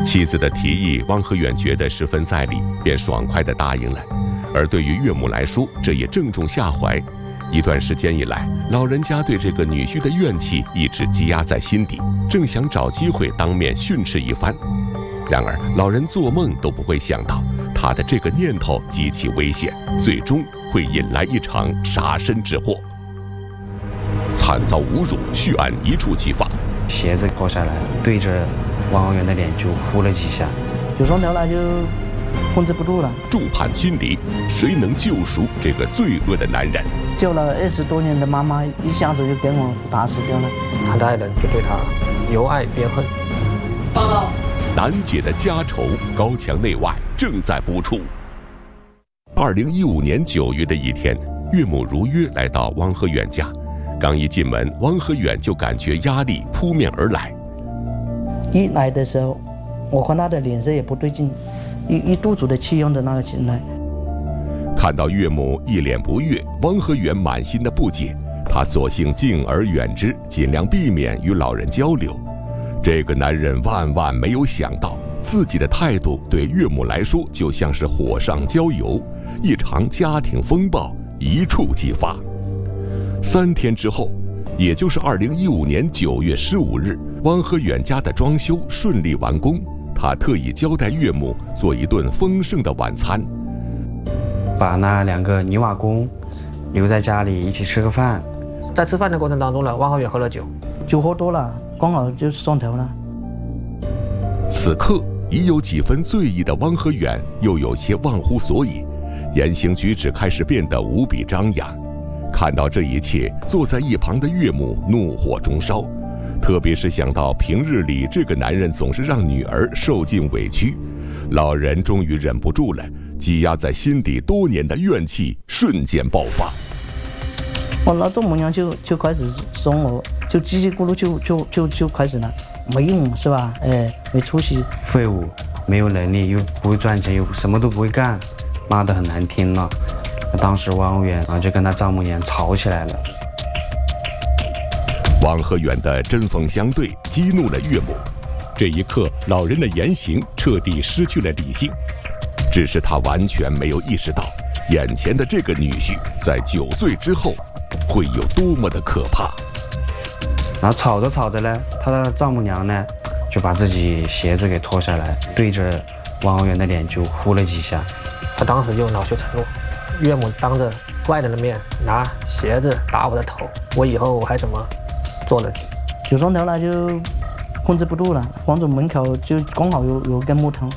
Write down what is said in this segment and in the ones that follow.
妻子的提议，汪和远觉得十分在理，便爽快地答应了。而对于岳母来说，这也正中下怀。一段时间以来，老人家对这个女婿的怨气一直积压在心底，正想找机会当面训斥一番。然而，老人做梦都不会想到，他的这个念头极其危险，最终会引来一场杀身之祸。惨遭侮辱，血案一触即发。 鞋子脱下来，对着汪和远的脸就呼了几下， 就双条了，就控制不住了。 众叛亲离，谁能救赎这个罪恶的男人？ 救了20多年的妈妈，一下子就给我打死掉了。 他的爱人就对他由爱变恨。 报告。 难解的家仇，高墙内外正在播出。2015年9月的一天，岳母如约来到汪和远家。刚一进门，汪和远就感觉压力扑面而来。 一来的时候，我看他的脸色也不对劲，一肚子的气用的那个进来。 看到岳母一脸不悦，汪和远满心的不解，他索性敬而远之，尽量避免与老人交流。这个男人万万没有想到，自己的态度对岳母来说就像是火上浇油，一场家庭风暴一触即发。3天之后，也就是2015年9月15日，汪和远家的装修顺利完工。他特意交代岳母做一顿丰盛的晚餐， 把那2个泥瓦工留在家里一起吃个饭。 在吃饭的过程当中呢，汪和远喝了酒， 酒喝多了，刚好就双头了。 此刻已有几分醉意的汪和远又有些忘乎所以，言行举止开始变得无比张扬。看到这一切，坐在一旁的岳母怒火中烧，特别是想到平日里这个男人总是让女儿受尽委屈，老人终于忍不住了，积压在心底多年的怨气瞬间爆发。 我那丈母娘就开始说我，就叽叽咕噜就开始了，没用是吧？没出息， 废物，没有能力，又不会赚钱，又什么都不会干，骂得很难听了。当时汪和远就跟他丈母娘吵起来了。 汪和远的针锋相对激怒了岳母，这一刻老人的言行彻底失去了理性，只是他完全没有意识到眼前的这个女婿在酒醉之后会有多么的可怕。 然后吵着吵着呢，他的丈母娘呢就把自己鞋子给脱下来，对着汪和远的脸就呼了几下。 他当时就恼羞成怒，岳母当着外人的面拿鞋子打我的头，我以后我还怎么做人？ 酒双头了就控制不住了，房子门口就刚好有根木头，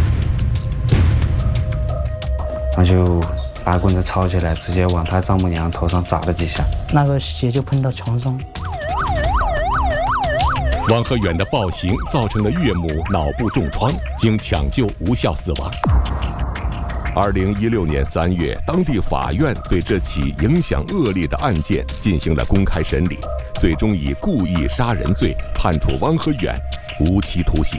然后就把棍子抄起来，直接往他丈母娘头上砸了几下， 那个血就喷到墙上。 汪和远的暴行造成了岳母脑部重创，经抢救无效死亡。2016年3月，当地法院对这起影响恶劣的案件进行了公开审理，最终以故意杀人罪判处汪和远无期徒刑。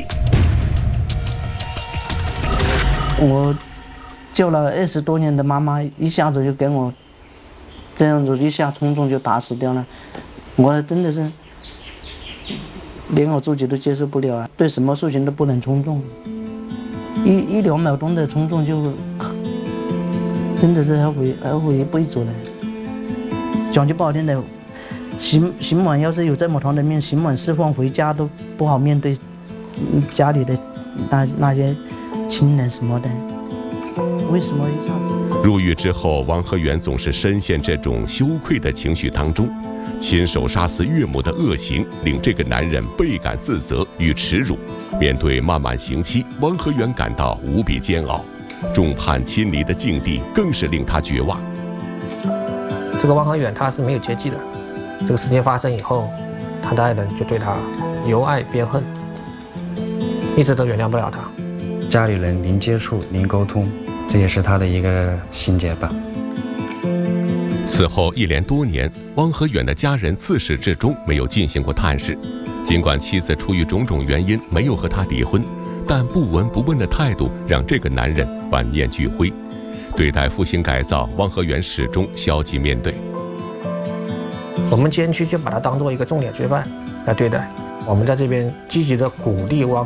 我救了20多年的妈妈，一下子就给我这样子一下冲动就打死掉了，我真的是连我自己都接受不了啊！对什么事情都不能冲动，一2秒钟的冲动就真的是后悔一辈子了。讲句不好听的，刑满要是有这么长的命，刑满释放回家都不好面对家里的那些亲人什么的。为什么一下子？ 入狱之后，汪和远总是深陷这种羞愧的情绪当中。亲手杀死岳母的恶行令这个男人倍感自责与耻辱，面对漫漫刑期，汪和远感到无比煎熬，众叛亲离的境地更是令他绝望。 这个汪和远他是没有阶级的，这个事情发生以后，他的爱人就对他由爱变恨，一直都原谅不了他。 家里人零接触零沟通，这也是他的一个心结吧。 此后1连多年，汪和远的家人自始至终没有进行过探视。尽管妻子出于种种原因没有和他离婚，但不闻不问的态度让这个男人万念俱灰。对待复兴改造，汪和远始终消极面对。 我们监区就把他当做一个重点罪犯来对待。我们在这边积极的鼓励汪